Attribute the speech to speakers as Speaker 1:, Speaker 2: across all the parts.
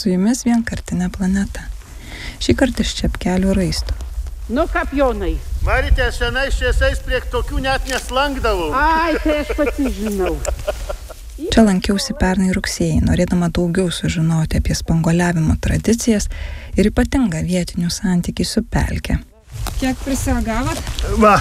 Speaker 1: Su jumis vienkartinė planeta. Šį kartą iš Čepkelių raisto.
Speaker 2: Nu, kapjonai.
Speaker 3: Marite, senais šviesais prie tokių net neslankdavau.
Speaker 2: Ai, tai aš pati žinau.
Speaker 1: Čia lankiausi pernai rugsėjį, norėdama daugiau sužinoti apie spanguoliavimo tradicijas ir ypatingą vietinių santykį su pelke. Kiek prisiragavot?
Speaker 3: Va.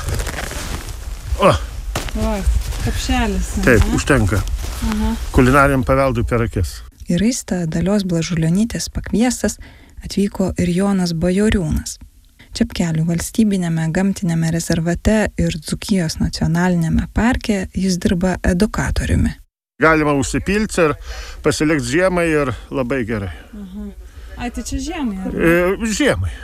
Speaker 3: O.
Speaker 1: O, kapšelis.
Speaker 3: Taip, užtenka. Kulinariam paveldui per akis.
Speaker 1: Į raistą Dalios Blažulionytės pakviestas atvyko ir Jonas Bajoriūnas. Čepkelių valstybinėme gamtinėme rezervate ir Dzūkijos nacionalinėme parke jis dirba edukatoriumi.
Speaker 3: Galima užsipilti ir pasilikti žiemai ir labai gerai.
Speaker 1: Ai, tai čia žiemai?
Speaker 3: Žiemai.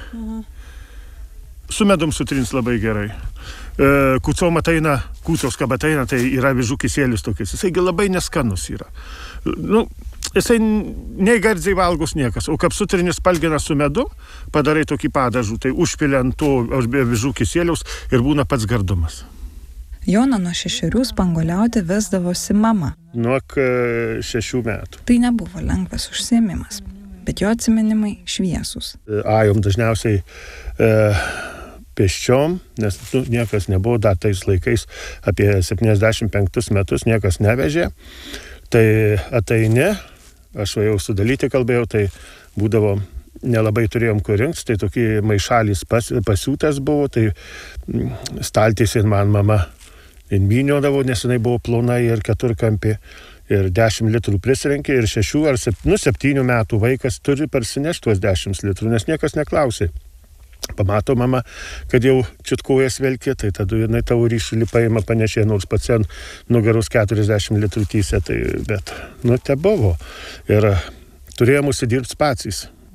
Speaker 3: Su medum sutrins labai gerai. Kūcom ateina, kūcos kab ateina, tai yra avižų kisėlis tokis. Jisaigi labai neskanus yra. Nu, jisai nei gardžiai valgos niekas. O kap sutrini spalgina su medu, padarai tokį padažų, tai užpili ant to avižų kisėliaus ir būna pats gardumas.
Speaker 1: Joną nuo 6 spanguoliauti vesdavosi mama.
Speaker 3: Nuo 6 metų.
Speaker 1: Tai nebuvo lengvas užsiėmimas, bet jo atsiminimai šviesūs.
Speaker 3: Ajom dažniausiai pėsčiom, nes niekas nebuvo, dar tais laikais apie 75 metus niekas nevežė. Tai ateini, aš jau su Dalyti kalbėjau, tai būdavo, nelabai turėjom kur rinkti, tai tokį maišalis pasiūtas buvo, tai staltiesė man mama invyniodavo, nes jinai buvo plona ir keturkampė. Ir 10 litrų prisirenkė ir 6 ar 7 metų vaikas turi parsinešti tuos 10 litrų, nes niekas neklausė. Pamato mama, kad jau čiutkojas velkė, tai tada jinai tavo ryšulį paima, panešė, nors pats nugaros 40 litrų tysė, tai bet, te buvo. Ir turėjom užsidirbti patys.